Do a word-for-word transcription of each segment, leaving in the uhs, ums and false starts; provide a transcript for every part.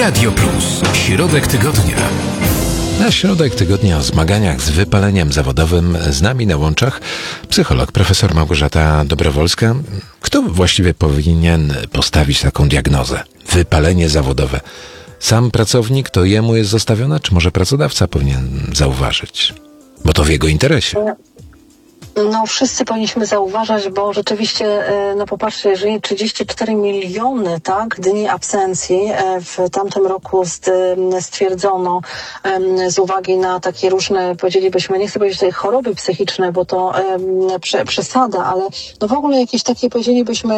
Radio Plus. Środek tygodnia. Na środek tygodnia o zmaganiach z wypaleniem zawodowym z nami na łączach psycholog profesor Małgorzata Dobrowolska. Kto właściwie powinien postawić taką diagnozę? Wypalenie zawodowe. Sam pracownik, to jemu jest zostawione, czy może pracodawca powinien zauważyć? Bo to w jego interesie. No wszyscy powinniśmy zauważać, bo rzeczywiście, no popatrzcie, jeżeli trzydzieści cztery miliony tak, dni absencji w tamtym roku stwierdzono z uwagi na takie różne, powiedzielibyśmy, nie chcę powiedzieć tutaj choroby psychiczne, bo to prze, przesada, ale no w ogóle jakieś takie, powiedzielibyśmy,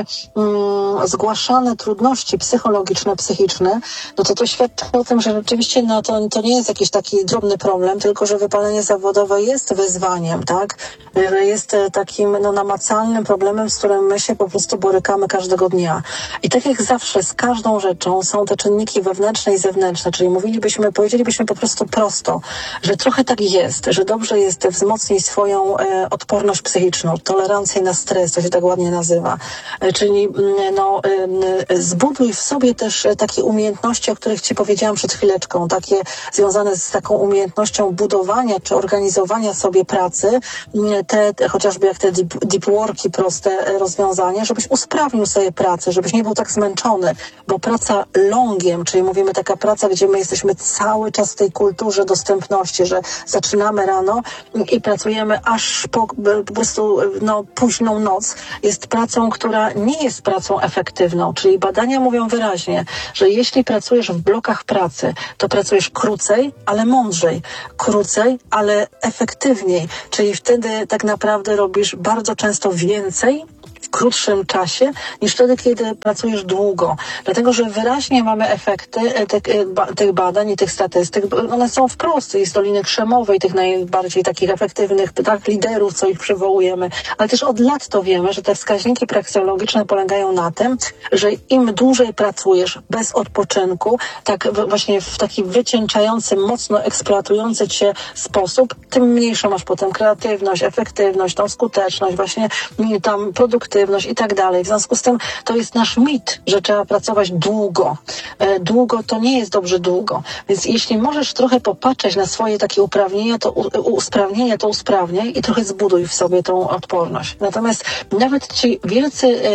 mm, zgłaszane trudności psychologiczne, psychiczne, no to to świadczy o tym, że rzeczywiście no to, to nie jest jakiś taki drobny problem, tylko że wypalenie zawodowe jest wyzwaniem, tak? Jest takim no, namacalnym problemem, z którym my się po prostu borykamy każdego dnia. I tak jak zawsze z każdą rzeczą są te czynniki wewnętrzne i zewnętrzne, czyli mówilibyśmy, powiedzielibyśmy po prostu prosto, że trochę tak jest, że dobrze jest wzmocnić swoją e, odporność psychiczną, tolerancję na stres, to się tak ładnie nazywa. E, czyli no, e, zbuduj w sobie też takie umiejętności, o których Ci powiedziałam przed chwileczką, takie związane z taką umiejętnością budowania czy organizowania sobie pracy, te chociażby jak te deep, deep worki, proste rozwiązania, żebyś usprawnił sobie pracę, żebyś nie był tak zmęczony, bo praca longiem, czyli mówimy taka praca, gdzie my jesteśmy cały czas w tej kulturze dostępności, że zaczynamy rano i pracujemy aż po, po prostu no, późną noc, jest pracą, która nie jest pracą efektywną, czyli badania mówią wyraźnie, że jeśli pracujesz w blokach pracy, to pracujesz krócej, ale mądrzej, krócej, ale efektywniej, czyli wtedy tak naprawdę robisz bardzo często więcej w krótszym czasie niż wtedy, kiedy pracujesz długo. Dlatego, że wyraźnie mamy efekty tych, tych badań i tych statystyk. One są wprost i z Doliny Krzemowej, tych najbardziej takich efektywnych tak, liderów, co ich przywołujemy. Ale też od lat to wiemy, że te wskaźniki praksologiczne polegają na tym, że im dłużej pracujesz bez odpoczynku, tak właśnie w taki wycieńczający, mocno eksploatujący cię sposób, tym mniejszą masz potem kreatywność, efektywność, tą skuteczność, właśnie tam produktywność i tak dalej. W związku z tym to jest nasz mit, że trzeba pracować długo. E, długo to nie jest dobrze długo. Więc jeśli możesz trochę popatrzeć na swoje takie uprawnienia, to u, usprawnienia, to usprawniaj i trochę zbuduj w sobie tą odporność. Natomiast nawet ci wielcy e,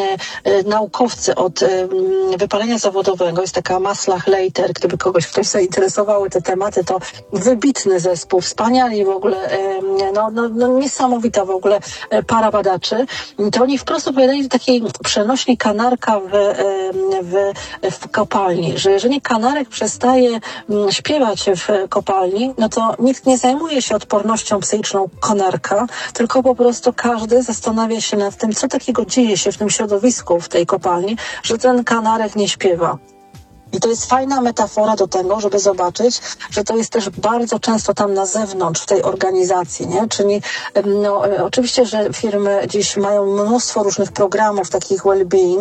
e, naukowcy od e, wypalenia zawodowego, jest taka Maslach-Leiter, gdyby kogoś ktoś zainteresowały te tematy, to wybitny zespół, wspaniali w ogóle, e, no, no, no niesamowita w ogóle e, para badaczy, to oni wprost opowiadali takiej przenośni kanarka w, w, w kopalni, że jeżeli kanarek przestaje śpiewać w kopalni, no to nikt nie zajmuje się odpornością psychiczną kanarka, tylko po prostu każdy zastanawia się nad tym, co takiego dzieje się w tym środowisku, w tej kopalni, że ten kanarek nie śpiewa. I to jest fajna metafora do tego, żeby zobaczyć, że to jest też bardzo często tam na zewnątrz, w tej organizacji, nie? Czyli no, oczywiście, że firmy dziś mają mnóstwo różnych programów, takich well-being,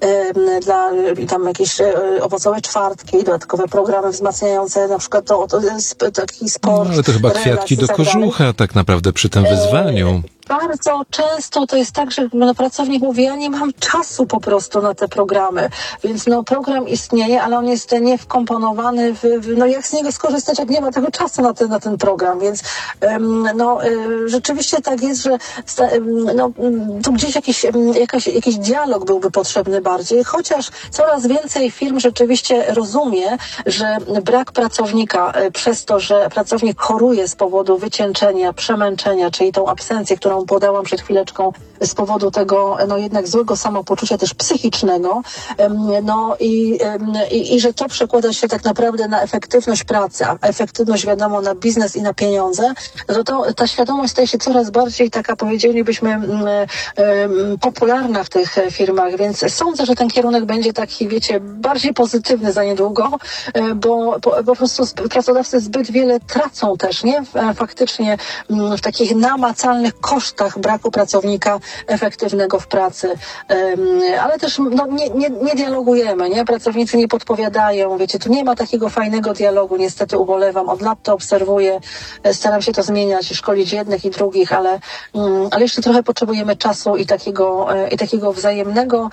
e, dla tam jakieś e, owocowe czwartki, dodatkowe programy wzmacniające na przykład to, to, to taki sport. No, ale to chyba kwiatki do kożucha tak naprawdę przy tym wyzwaniu. E, Bardzo często to jest tak, że no, pracownik mówi, ja nie mam czasu po prostu na te programy, więc no program istnieje, ale on jest nie wkomponowany w, w no jak z niego skorzystać, jak nie ma tego czasu na ten, na ten program, więc um, no y, rzeczywiście tak jest, że um, no, tu gdzieś jakiś, um, jakaś, jakiś dialog byłby potrzebny bardziej, chociaż coraz więcej firm rzeczywiście rozumie, że brak pracownika y, przez to, że pracownik choruje z powodu wycieńczenia, przemęczenia, czyli tą absencję, którą podałam przed chwileczką, z powodu tego no jednak złego samopoczucia też psychicznego, no i, i, i że to przekłada się tak naprawdę na efektywność pracy, a efektywność wiadomo na biznes i na pieniądze, no to ta świadomość staje się coraz bardziej taka, powiedzielibyśmy, popularna w tych firmach, więc sądzę, że ten kierunek będzie taki, wiecie, bardziej pozytywny za niedługo, bo po, po prostu pracodawcy zbyt wiele tracą też, nie? Faktycznie w takich namacalnych kosztach kosztach braku pracownika efektywnego w pracy. Ale też no, nie, nie, nie dialogujemy, nie? Pracownicy nie podpowiadają, wiecie, tu nie ma takiego fajnego dialogu, niestety ubolewam, od lat to obserwuję, staram się to zmieniać, szkolić jednych i drugich, ale, ale jeszcze trochę potrzebujemy czasu i takiego, i takiego wzajemnego,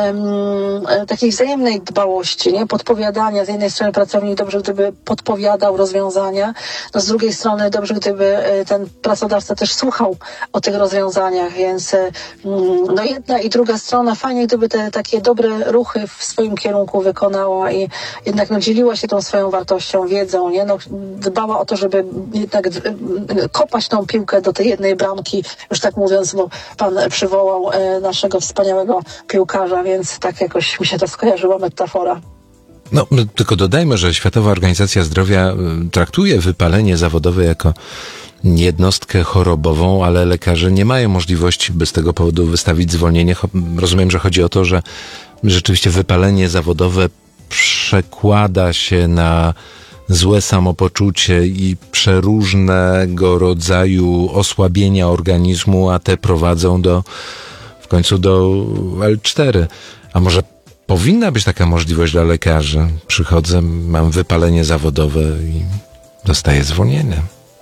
takiej wzajemnej dbałości, nie? Podpowiadania. Z jednej strony pracownik dobrze, gdyby podpowiadał rozwiązania, no z drugiej strony dobrze, gdyby ten pracodawca też słuchał o tych rozwiązaniach, więc no jedna i druga strona fajnie, gdyby te takie dobre ruchy w swoim kierunku wykonała i jednak no, dzieliła się tą swoją wartością, wiedzą, nie? No, dbała o to, żeby jednak kopać tą piłkę do tej jednej bramki, już tak mówiąc, bo pan przywołał e, naszego wspaniałego piłkarza, więc tak jakoś mi się to skojarzyła metafora. No, tylko dodajmy, że Światowa Organizacja Zdrowia traktuje wypalenie zawodowe jako jednostkę chorobową, ale lekarze nie mają możliwości, by z tego powodu wystawić zwolnienie. Rozumiem, że chodzi o to, że rzeczywiście wypalenie zawodowe przekłada się na złe samopoczucie i przeróżnego rodzaju osłabienia organizmu, a te prowadzą do, w końcu do L cztery. A może powinna być taka możliwość dla lekarzy? Przychodzę, mam wypalenie zawodowe i dostaję zwolnienie.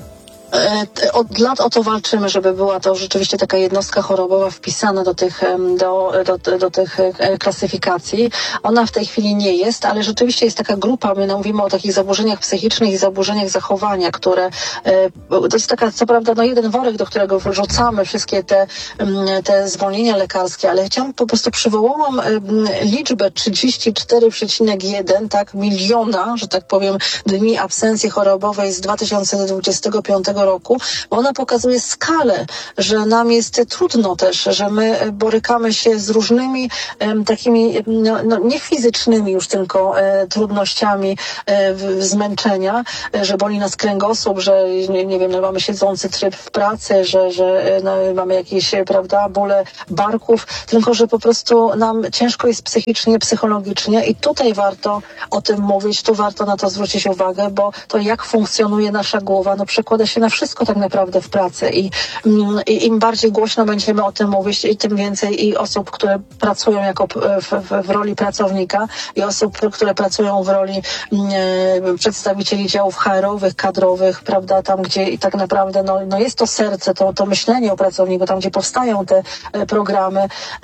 Od lat o to walczymy, żeby była to rzeczywiście taka jednostka chorobowa wpisana do tych, do, do, do tych klasyfikacji. Ona w tej chwili nie jest, ale rzeczywiście jest taka grupa, my mówimy o takich zaburzeniach psychicznych i zaburzeniach zachowania, które to jest taka, co prawda, no jeden worek, do którego wrzucamy wszystkie te, te zwolnienia lekarskie, ale chciałam po prostu przywołałam liczbę trzydzieści cztery przecinek jeden, tak, miliona, że tak powiem, dni absencji chorobowej z dwa tysiące dwudziestego piątego roku, bo ona pokazuje skalę, że nam jest trudno też, że my borykamy się z różnymi um, takimi, no, no, nie fizycznymi już tylko e, trudnościami e, w, zmęczenia, e, że boli nas kręgosłup, że nie, nie wiem, no, mamy siedzący tryb w pracy, że, że no, mamy jakieś, prawda, bóle barków, tylko że po prostu nam ciężko jest psychicznie, psychologicznie i tutaj warto o tym mówić, tu warto na to zwrócić uwagę, bo to jak funkcjonuje nasza głowa, no przekłada się na wszystko tak naprawdę w pracy i, i im bardziej głośno będziemy o tym mówić, i tym więcej i osób, które pracują jako w, w, w roli pracownika i osób, które pracują w roli e, przedstawicieli działów H R-owych, kadrowych, prawda, tam gdzie i tak naprawdę no, no jest to serce, to, to myślenie o pracowniku, tam gdzie powstają te e, programy,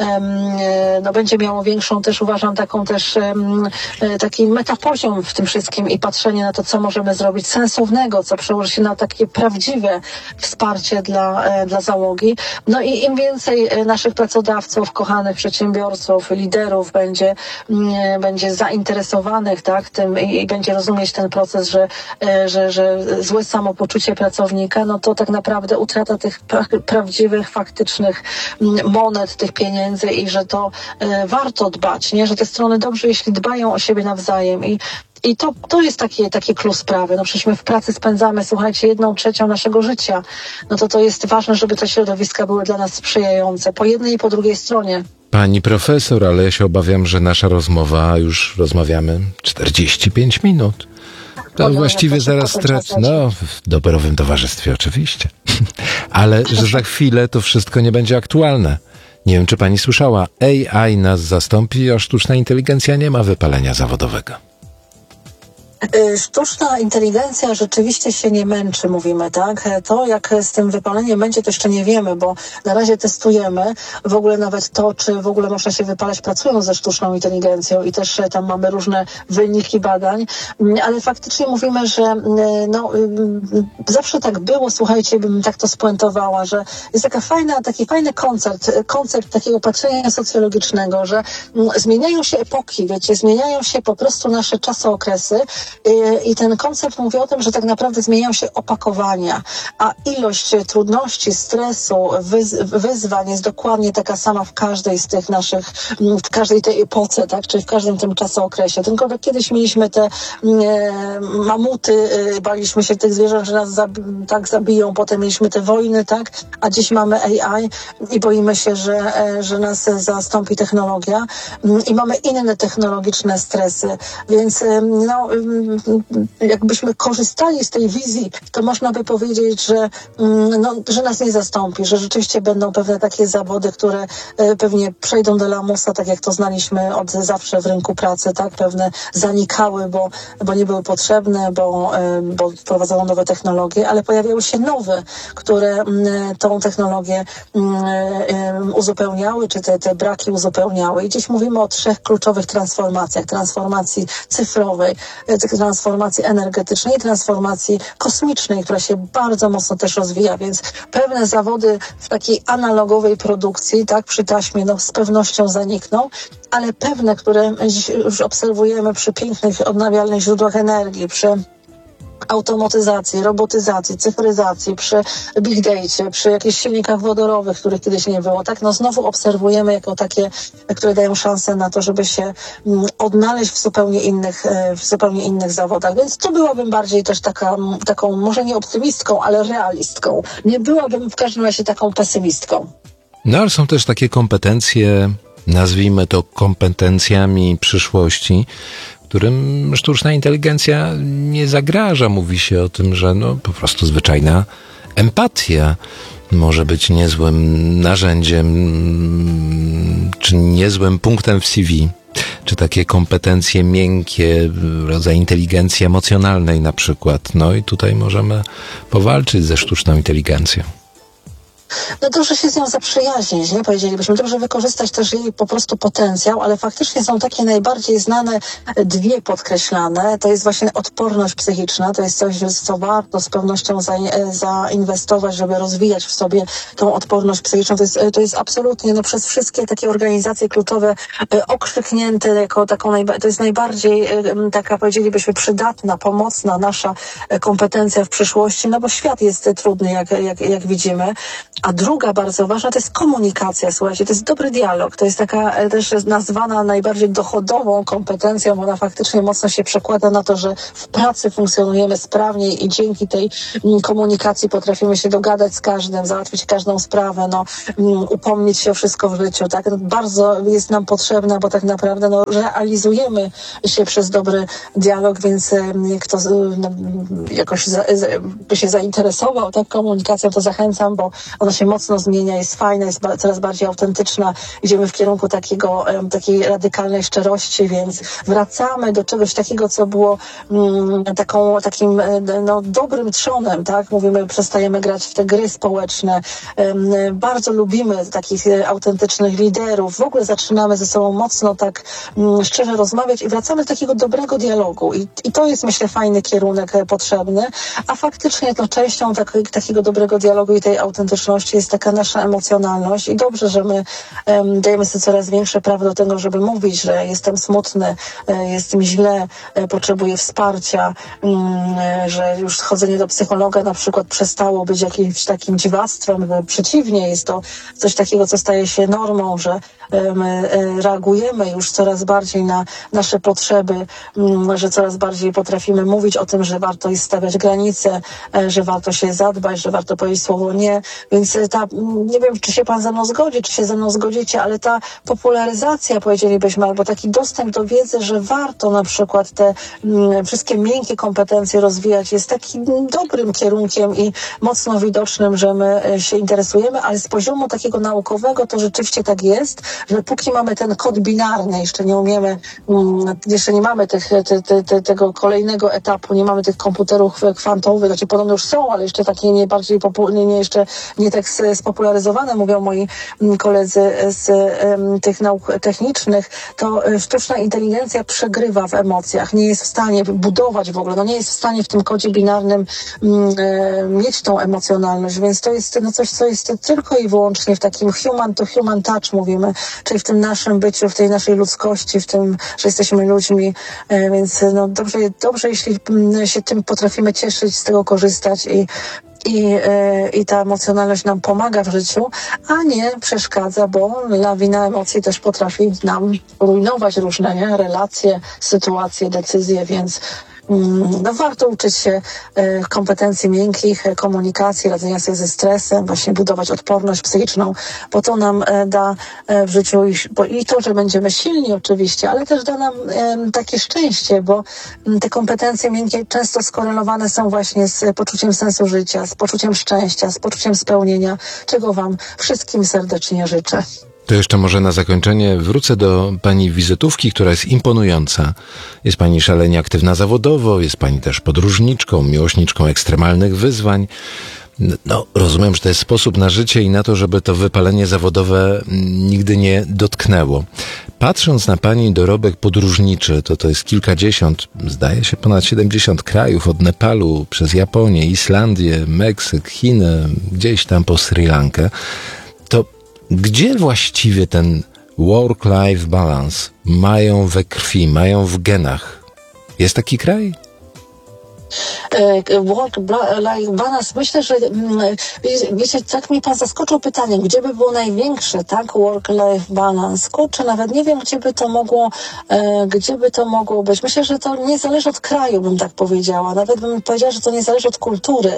e, no będzie miało większą też, uważam, taką też e, taki metapoziom w tym wszystkim i patrzenie na to, co możemy zrobić sensownego, co przełoży się na takie prawdziwe wsparcie dla, dla załogi. No i im więcej naszych pracodawców, kochanych przedsiębiorców, liderów będzie, będzie zainteresowanych, tak, tym i, i będzie rozumieć ten proces, że, że, że złe samopoczucie pracownika, no to tak naprawdę utrata tych pra- prawdziwych, faktycznych monet, tych pieniędzy i że to e, warto dbać, nie? Że te strony dobrze, jeśli dbają o siebie nawzajem i I to, to jest taki, taki klucz sprawy. No przecież my w pracy spędzamy, słuchajcie, jedną trzecią naszego życia. No to to jest ważne, żeby te środowiska były dla nas sprzyjające. Po jednej i po drugiej stronie. Pani profesor, ale ja się obawiam, że nasza rozmowa, już rozmawiamy czterdzieści pięć minut. To no, właściwie zaraz stracę. No, w doborowym towarzystwie oczywiście. Ale że za chwilę to wszystko nie będzie aktualne. Nie wiem, czy pani słyszała. A I nas zastąpi, a sztuczna inteligencja nie ma wypalenia zawodowego. Sztuczna inteligencja rzeczywiście się nie męczy, mówimy, tak? To, jak z tym wypaleniem będzie, to jeszcze nie wiemy, bo na razie testujemy w ogóle nawet to, czy w ogóle można się wypalać pracując ze sztuczną inteligencją i też tam mamy różne wyniki badań, ale faktycznie mówimy, że no, zawsze tak było, słuchajcie, bym tak to spuentowała, że jest taka fajna, taki fajny koncept, koncept takiego patrzenia socjologicznego, że zmieniają się epoki, wiecie, zmieniają się po prostu nasze czasokresy. I ten koncept mówi o tym, że tak naprawdę zmieniają się opakowania, a ilość trudności, stresu, wyz- wyzwań jest dokładnie taka sama w każdej z tych naszych, w każdej tej epoce, tak, czy w każdym tym czasookresie. Tylko jak kiedyś mieliśmy te e, mamuty, e, baliśmy się tych zwierząt, że nas zab- tak zabiją, potem mieliśmy te wojny, tak, a dziś mamy A I i boimy się, że, e, że nas zastąpi technologia i mamy inne technologiczne stresy, więc e, no jakbyśmy korzystali z tej wizji, to można by powiedzieć, że, no, że nas nie zastąpi, że rzeczywiście będą pewne takie zawody, które pewnie przejdą do lamusa, tak jak to znaliśmy od zawsze w rynku pracy, tak? Pewne zanikały, bo, bo nie były potrzebne, bo, bo wprowadzono nowe technologie, ale pojawiały się nowe, które tą technologię uzupełniały, czy te, te braki uzupełniały. I dziś mówimy o trzech kluczowych transformacjach. Transformacji cyfrowej, transformacji energetycznej i transformacji kosmicznej, która się bardzo mocno też rozwija, więc pewne zawody w takiej analogowej produkcji, tak, przy taśmie, no z pewnością zanikną, ale pewne, które dziś już obserwujemy przy pięknych, odnawialnych źródłach energii, przy automatyzacji, robotyzacji, cyfryzacji, przy big data, przy jakichś silnikach wodorowych, których kiedyś nie było, tak, no znowu obserwujemy jako takie, które dają szansę na to, żeby się mm, odnaleźć w zupełnie innych, w zupełnie innych zawodach, więc to byłabym bardziej też taka, taką, może nie optymistką, ale realistką. Nie byłabym w każdym razie taką pesymistką. No ale są też takie kompetencje, nazwijmy to kompetencjami przyszłości, którym sztuczna inteligencja nie zagraża. Mówi się o tym, że no, po prostu zwyczajna empatia może być niezłym narzędziem, czy niezłym punktem w C V, czy takie kompetencje miękkie, rodzaj inteligencji emocjonalnej na przykład. No i tutaj możemy powalczyć ze sztuczną inteligencją. No dobrze się z nią zaprzyjaźnić, nie powiedzielibyśmy. Dobrze wykorzystać też jej po prostu potencjał, ale faktycznie są takie najbardziej znane dwie podkreślane. To jest właśnie odporność psychiczna. To jest coś, co warto z pewnością za, zainwestować, żeby rozwijać w sobie tą odporność psychiczną. To jest, to jest absolutnie no, przez wszystkie takie organizacje kluczowe okrzyknięte jako taką, najba- to jest najbardziej taka, powiedzielibyśmy, przydatna, pomocna nasza kompetencja w przyszłości, no bo świat jest trudny, jak, jak, jak widzimy. A druga bardzo ważna to jest komunikacja, słuchajcie, to jest dobry dialog, to jest taka też nazwana najbardziej dochodową kompetencją, ona faktycznie mocno się przekłada na to, że w pracy funkcjonujemy sprawniej i dzięki tej komunikacji potrafimy się dogadać z każdym, załatwić każdą sprawę, no, upomnieć się o wszystko w życiu, tak, bardzo jest nam potrzebna, bo tak naprawdę no, realizujemy się przez dobry dialog, więc kto no, jakoś za, by się zainteresował tak komunikacją, to zachęcam, bo ona się mocno zmienia, jest fajna, jest ba- coraz bardziej autentyczna. Idziemy w kierunku takiego, um, takiej radykalnej szczerości, więc wracamy do czegoś takiego, co było um, taką, takim no, dobrym trzonem, tak? Mówimy, przestajemy grać w te gry społeczne. Um, bardzo lubimy takich autentycznych liderów. W ogóle zaczynamy ze sobą mocno tak um, szczerze rozmawiać i wracamy do takiego dobrego dialogu. I, i to jest, myślę, fajny kierunek potrzebny, a faktycznie no, częścią tak, takiego dobrego dialogu i tej autentyczności jest taka nasza emocjonalność i dobrze, że my um, dajemy sobie coraz większe prawo do tego, żeby mówić, że jestem smutny, e, jest mi źle, e, potrzebuję wsparcia, um, e, że już chodzenie do psychologa na przykład przestało być jakimś takim dziwactwem, przeciwnie, jest to coś takiego, co staje się normą, że e, my e, reagujemy już coraz bardziej na nasze potrzeby, um, że coraz bardziej potrafimy mówić o tym, że warto jest stawiać granice, e, że warto się zadbać, że warto powiedzieć słowo nie, więc ta, nie wiem, czy się pan ze mną zgodzi, czy się ze mną zgodzicie, ale ta popularyzacja, powiedzielibyśmy, albo taki dostęp do wiedzy, że warto na przykład te m, wszystkie miękkie kompetencje rozwijać, jest takim dobrym kierunkiem i mocno widocznym, że my się interesujemy, ale z poziomu takiego naukowego to rzeczywiście tak jest, że póki mamy ten kod binarny, jeszcze nie umiemy, m, jeszcze nie mamy tych, te, te, te, tego kolejnego etapu, nie mamy tych komputerów kwantowych, znaczy podobno już są, ale jeszcze takie nie bardziej popularne, nie jeszcze nie tak spopularyzowane, mówią moi koledzy z um, tych nauk technicznych, to sztuczna inteligencja przegrywa w emocjach, nie jest w stanie budować w ogóle, no nie jest w stanie w tym kodzie binarnym um, e, mieć tą emocjonalność, więc to jest no coś, co jest tylko i wyłącznie w takim human to human touch mówimy, czyli w tym naszym byciu, w tej naszej ludzkości, w tym, że jesteśmy ludźmi, e, więc no dobrze, dobrze, jeśli się tym potrafimy cieszyć, z tego korzystać i I, i ta emocjonalność nam pomaga w życiu, a nie przeszkadza, bo lawina emocji też potrafi nam rujnować różne nie? relacje, sytuacje, decyzje, więc no warto uczyć się kompetencji miękkich, komunikacji, radzenia sobie ze stresem, właśnie budować odporność psychiczną, bo to nam da w życiu i to, że będziemy silni oczywiście, ale też da nam takie szczęście, bo te kompetencje miękkie często skorelowane są właśnie z poczuciem sensu życia, z poczuciem szczęścia, z poczuciem spełnienia, czego Wam wszystkim serdecznie życzę. To jeszcze może na zakończenie wrócę do pani wizytówki, która jest imponująca. Jest pani szalenie aktywna zawodowo, jest pani też podróżniczką, miłośniczką ekstremalnych wyzwań. No, rozumiem, że to jest sposób na życie i na to, żeby to wypalenie zawodowe nigdy nie dotknęło. Patrząc na pani dorobek podróżniczy, to to jest kilkadziesiąt, zdaje się ponad siedemdziesiąt krajów, od Nepalu przez Japonię, Islandię, Meksyk, Chiny, gdzieś tam po Sri Lankę, to gdzie właściwie ten work-life balance mają we krwi, mają w genach? Jest taki kraj? Work-life balance, myślę, że wiecie, tak mi pan zaskoczył pytaniem, gdzie by było największe, tak, work-life balance? Kurczę, nawet nie wiem, gdzie by to mogło, gdzie by to mogło być. Myślę, że to nie zależy od kraju, bym tak powiedziała. Nawet bym powiedziała, że to nie zależy od kultury.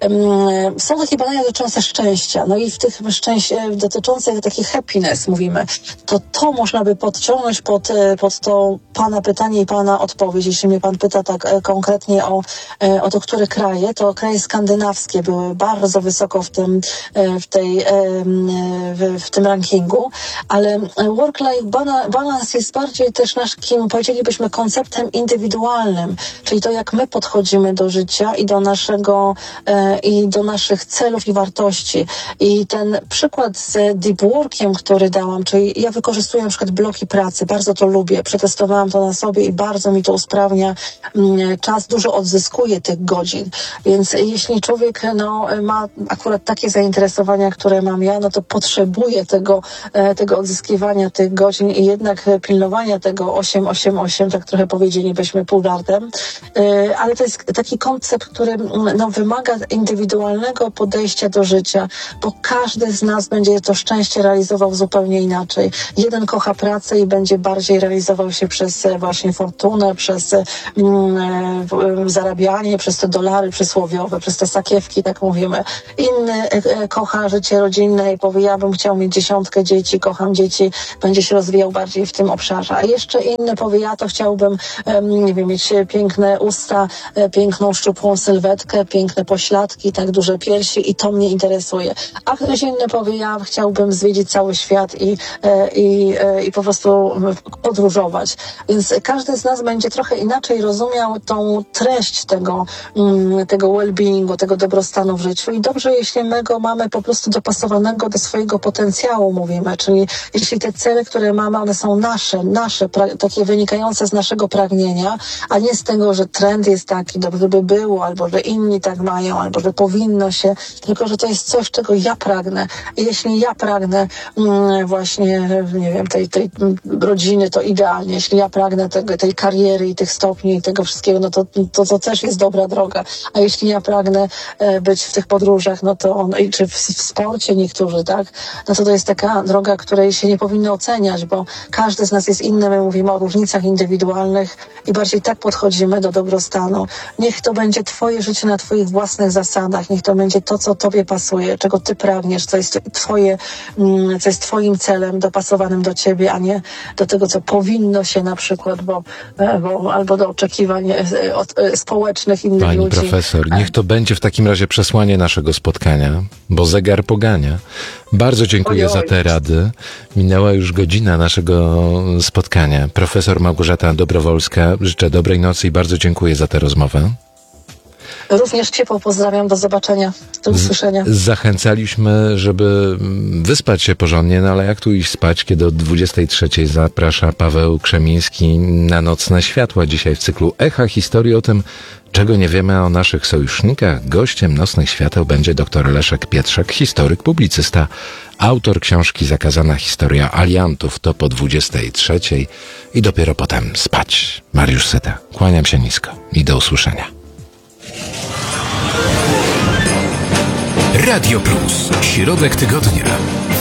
Są takie badania dotyczące szczęścia, no i w tych szczęść dotyczących takich happiness mówimy, to to można by podciągnąć pod, pod to pana pytanie i pana odpowiedź. Jeśli mnie pan pyta tak konkretnie o, o to, które kraje, to kraje skandynawskie były bardzo wysoko w tym, w tej, w, w tym rankingu, ale work-life balance jest bardziej też naszym, powiedzielibyśmy, konceptem indywidualnym, czyli to, jak my podchodzimy do życia i do naszego i do naszych celów i wartości. I ten przykład z deep workiem, który dałam, czyli ja wykorzystuję na przykład bloki pracy, bardzo to lubię, przetestowałam to na sobie i bardzo mi to usprawnia czas, dużo odzyskuję tych godzin. Więc jeśli człowiek no, ma akurat takie zainteresowania, które mam ja, no to potrzebuje tego, tego odzyskiwania tych godzin i jednak pilnowania tego osiem osiem osiem, tak trochę powiedzielibyśmy pół żartem. Ale to jest taki koncept, który no, wymaga indywidualnego podejścia do życia, bo każdy z nas będzie to szczęście realizował zupełnie inaczej. Jeden kocha pracę i będzie bardziej realizował się przez właśnie fortunę, przez mm, zarabianie, przez te dolary przysłowiowe, przez te sakiewki, tak mówimy. Inny e, kocha życie rodzinne i powie, ja bym chciał mieć dziesiątkę dzieci, kocham dzieci, będzie się rozwijał bardziej w tym obszarze. A jeszcze inny powie, ja to chciałbym, e, nie wiem, mieć piękne usta, e, piękną, szczupłą sylwetkę, piękne pośladki, tak duże piersi i to mnie interesuje. A ktoś inny powie, ja chciałbym zwiedzić cały świat i, i, i po prostu podróżować. Więc każdy z nas będzie trochę inaczej rozumiał tą treść tego, tego well-beingu, tego dobrostanu w życiu i dobrze, jeśli my go mamy po prostu dopasowanego do swojego potencjału, mówimy, czyli jeśli te cele, które mamy, one są nasze, nasze, takie wynikające z naszego pragnienia, a nie z tego, że trend jest taki, dobrze by było, albo że inni tak mają, albo że powinno się, tylko że to jest coś, czego ja pragnę. I jeśli ja pragnę mm, właśnie, nie wiem, tej, tej rodziny, to idealnie. Jeśli ja pragnę tego, tej kariery i tych stopni i tego wszystkiego, no to, to to też jest dobra droga. A jeśli ja pragnę e, być w tych podróżach, no to on, czy w, w sporcie niektórzy, tak, no to to jest taka droga, której się nie powinno oceniać, bo każdy z nas jest inny. My mówimy o różnicach indywidualnych i bardziej tak podchodzimy do dobrostanu. Niech to będzie twoje życie na twoich własnych zasadach. Niech to będzie to, co tobie pasuje, czego ty pragniesz, co jest twoje, co jest twoim celem dopasowanym do ciebie, a nie do tego, co powinno się na przykład, bo, bo albo do oczekiwań od, społecznych innych Pani ludzi. Pani profesor, niech to będzie w takim razie przesłanie naszego spotkania, bo zegar pogania. Bardzo dziękuję Ojoj. za te rady. Minęła już godzina naszego spotkania. Profesor Małgorzata Dobrowolska, życzę dobrej nocy i bardzo dziękuję za tę rozmowę. Również ciepło pozdrawiam, do zobaczenia, do usłyszenia. Z- zachęcaliśmy, żeby wyspać się porządnie, no ale jak tu iść spać, kiedy od dwudziestej trzeciej zaprasza Paweł Krzemiński na Nocne Światła. Dzisiaj w cyklu Echa historii o tym, czego nie wiemy o naszych sojusznikach. Gościem Nocnych Świateł będzie dr Leszek Pietrzak, historyk, publicysta, autor książki Zakazana historia aliantów. To po dwudziestej trzeciej i dopiero potem spać. Mariusz Syta. Kłaniam się nisko i do usłyszenia. Radio Plus. Środek tygodnia.